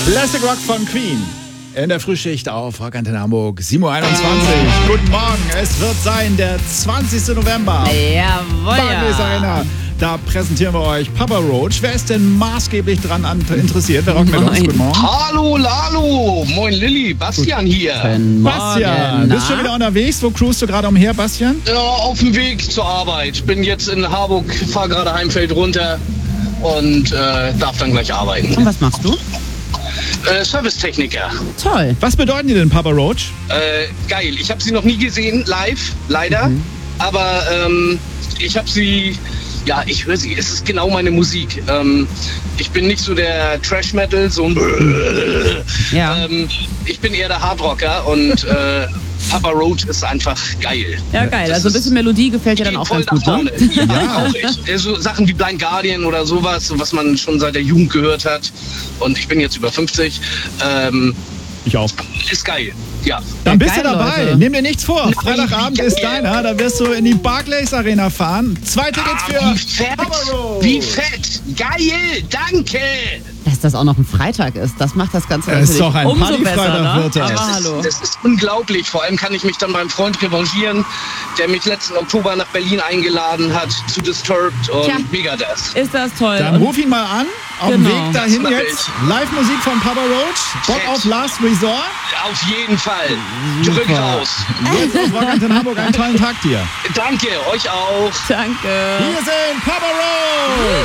Classic Rock von Queen. In der Frühschicht auf Rock Antenne Hamburg, 7.21 Uhr. Guten Morgen, es wird sein der 20. November. Jawohl. Barclays Arena. Da präsentieren wir euch Papa Roach. Wer ist denn maßgeblich dran interessiert? Wer rockt mit uns? Guten Morgen. Hallo Lalo, moin Lilly, Bastian hier. Bastian, bist du schon wieder unterwegs? Wo cruist du gerade umher, Bastian? Ja, auf dem Weg zur Arbeit. Bin jetzt in Harburg, fahre gerade Heimfeld runter und darf dann gleich arbeiten. Und was machst du? Servicetechniker. Toll. Was bedeuten die denn, Papa Roach? Geil, ich habe sie noch nie gesehen, live, leider. Aber ich habe sie... Ja, ich höre sie. Es ist genau meine Musik. Ich bin nicht so der Trash-Metal, so ein... Ja. Ich bin eher der Hardrocker und Papa Roach ist einfach geil. Ja, geil. Also ein bisschen Melodie gefällt dir dann auch voll ganz nach gut, ne? vorne. Ja, auch ich. So Sachen wie Blind Guardian oder sowas, was man schon seit der Jugend gehört hat. Und ich bin jetzt über 50. Ich auch. Ist geil. Ja. Dann bist du geil, dabei. Leute. Nimm dir nichts vor. Freitagabend geil. ist deiner. Da wirst du in die Barclays Arena fahren. 2 Tickets für Wie fett! Papa Roach. Wie fett! Geil! Danke! Dass das auch noch ein Freitag ist, das macht das Ganze Es ist natürlich doch ein umso Partyfreitag, besser, ne? wird das. Aber hallo. Das ist unglaublich. Vor allem kann ich mich dann beim Freund revanchieren, der mich letzten Oktober nach Berlin eingeladen hat zu Disturbed und Tja. Megadeth. Ist das toll. Dann ruf ihn mal an. Auf dem Genau. Weg dahin Das mach jetzt. Live-Musik von Papa Roach. Bock Fett. auf Last Resort. Auf jeden Fall. Drück raus. Jetzt auf Rock Antenne Hamburg. Einen tollen Tag dir. Danke, euch auch. Danke. Hier sind Papa Roach.